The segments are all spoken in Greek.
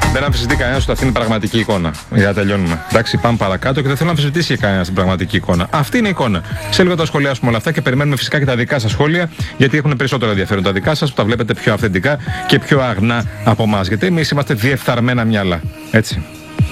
Δεν αμφισβητεί κανένα ότι αυτή είναι η πραγματική εικόνα. Για να τελειώνουμε. Εντάξει, πάμε παρακάτω και δεν θέλω να αμφισβητήσει κανένα την πραγματική εικόνα. Αυτή είναι η εικόνα. Σε λίγο τα σχολιάσουμε όλα αυτά και περιμένουμε φυσικά και τα δικά σας σχόλια, γιατί έχουν περισσότερο ενδιαφέρον τα δικά σας που τα βλέπετε πιο αυθεντικά και πιο αγνά από εμάς. Γιατί εμείς είμαστε διεφθαρμένα μυαλά. Έτσι.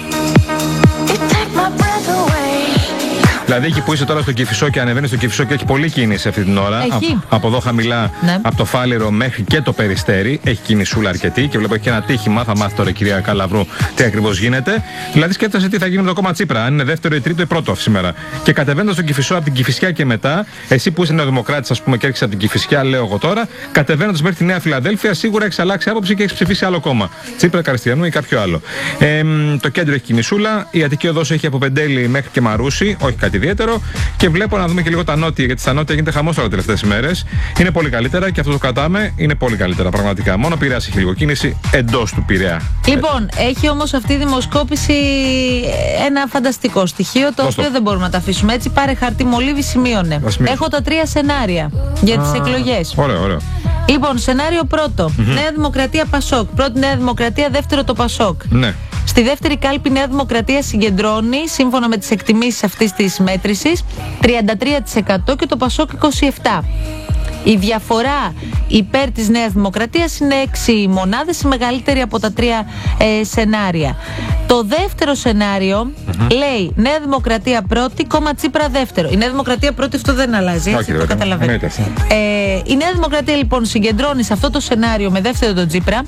Δηλαδή εκεί που είσαι τώρα στο Κηφισό και ανεβαίνεις στο Κηφισό και έχει πολλή κίνηση αυτή την ώρα. Από εδώ χαμηλά, ναι. Από το Φάληρο μέχρι και το Περιστέρι. Έχει κινησούλα αρκετή και βλέπω και ένα τύχημα. Θα μάθει τώρα η κυρία Καλαβρού τι ακριβώς γίνεται. Δηλαδή σκέφτεσαι τι θα γίνει με το κόμμα Τσίπρα. Αν είναι δεύτερο ή τρίτο ή πρώτο σήμερα. Και κατεβαίνοντας στο Κηφισό από την Κηφισιά και μετά, εσύ που είσαι νεοδημοκράτης, ας πούμε, και έρχεσαι από την Κηφισιά, λέω εγώ τώρα, κατεβαίνοντας μέχρι τη Νέα Φιλαδέλφια, σίγουρα έχει αλλάξει άποψη και έχει ψηφίσει άλλο κόμμα. Τσίπρα, Καριστιανού ή κάποιο άλλο. Το κέντρο έχει κινησούλα. Η Αττική Οδός έχει από Πεντέλη μέχρι και Μαρούσι. Όχι κάτι ιδιαίτερο. Και βλέπω να δούμε και λίγο τα νότια, γιατί στα νότια γίνεται χαμός τώρα τελευταίες ημέρες. Είναι πολύ καλύτερα και αυτό το κρατάμε. Είναι πολύ καλύτερα πραγματικά. Μόνο Πειραιάς έχει λίγο κίνηση εντός του Πειραιά. Λοιπόν, έχει όμως αυτή η δημοσκόπηση ένα φανταστικό στοιχείο, το οποίο δεν μπορούμε να τα αφήσουμε έτσι. Πάρε χαρτί, μολύβι, σημείωνε. Έχω τα 3 σενάρια για τις εκλογές. Ωραίο, ωραίο. Λοιπόν, σενάριο πρώτο. Νέα Δημοκρατία Πασόκ. Πρώτη Νέα Δημοκρατία, δεύτερο το Πασόκ. Ναι. Στη δεύτερη κάλπη Νέα Δημοκρατία συγκεντρώνει, σύμφωνα με τις εκτιμήσεις αυτής της μέτρησης, 33% και το Πασόκ 27%. Η διαφορά υπέρ της Νέας Δημοκρατίας είναι 6 μονάδες, η μεγαλύτερη από τα 3 σενάρια. Το δεύτερο σενάριο λέει Νέα Δημοκρατία πρώτη, κόμμα Τσίπρα δεύτερο. Η Νέα Δημοκρατία πρώτη, αυτό δεν αλλάζει, έτσι, το καταλαβαίνετε. Η Νέα Δημοκρατία λοιπόν συγκεντρώνει σε αυτό το σενάριο με δεύτερο τον Τσίπρα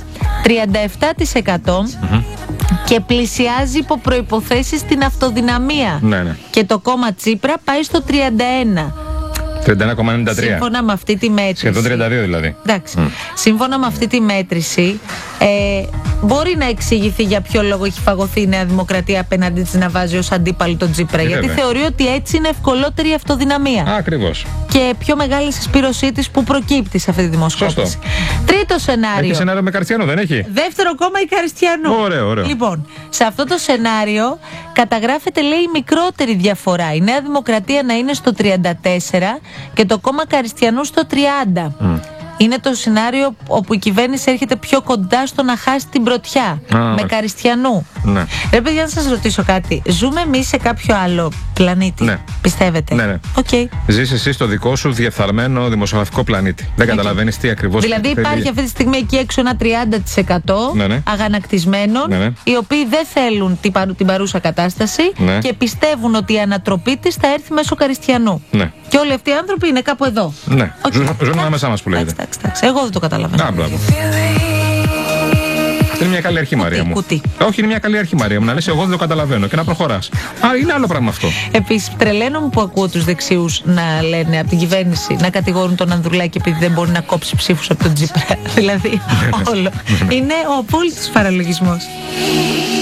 37%. Και πλησιάζει υπό προϋποθέσεις την αυτοδυναμία. Ναι. Και το κόμμα Τσίπρα πάει στο 31. 31,93. Σύμφωνα με αυτή τη μέτρηση. Σχεδόν 32 δηλαδή. Εντάξει. Σύμφωνα με αυτή τη μέτρηση, μπορεί να εξηγηθεί για ποιο λόγο έχει φαγωθεί η Νέα Δημοκρατία απέναντι της να βάζει ως αντίπαλο τον Τσίπρα. Γιατί θεωρεί ότι έτσι είναι ευκολότερη η αυτοδυναμία. Ακριβώς. Και πιο μεγάλη συσπήρωσή της που προκύπτει σε αυτή τη δημοσκόπηση. Σωστό. Τρίτο σενάριο. Έχει σενάριο με Καριστιανό, δεν έχει? Δεύτερο κόμμα η Καριστιανού. Ωραίο. Λοιπόν, σε αυτό το σενάριο καταγράφεται, λέει, μικρότερη διαφορά. Η Νέα Δημοκρατία να είναι στο 34 και το κόμμα Καριστιανού στο 30. Είναι το σενάριο όπου η κυβέρνηση έρχεται πιο κοντά στο να χάσει την πρωτιά. Με Καριστιανού. Ναι. Ρε παιδιά, να σας ρωτήσω κάτι. Ζούμε εμείς σε κάποιο άλλο πλανήτη? Ναι. Πιστεύετε? Ναι. Okay. Ζεις εσύ στο δικό σου διεφθαρμένο δημοσιογραφικό πλανήτη. Δεν καταλαβαίνεις τι ακριβώς. Δηλαδή υπάρχει αυτή τη στιγμή εκεί έξω ένα 30% αγανακτισμένων, οι οποίοι δεν θέλουν την παρούσα κατάσταση και πιστεύουν ότι η ανατροπή της θα έρθει μέσω Καριστιανού. Ναι. Και όλοι αυτοί οι άνθρωποι είναι κάπου εδώ. Ναι. Ζουν ανάμεσά μας που λέγεται. Εντάξει. Εγώ δεν το καταλαβαίνω. Μπράβο. Είναι μια καλή αρχή, Μαρία μου. Όχι, είναι μια καλή αρχή, Μαρία μου, να λες εγώ δεν το καταλαβαίνω και να προχωράς. Άρα είναι άλλο πράγμα αυτό. Επίσης, τρελαίνομαι που ακούω τους δεξιούς να λένε από την κυβέρνηση να κατηγορούν τον Ανδρουλάκη επειδή δεν μπορεί να κόψει ψήφους από τον Τσίπρα. Δηλαδή, όλο. Είναι ο απόλυτος παραλογισμός.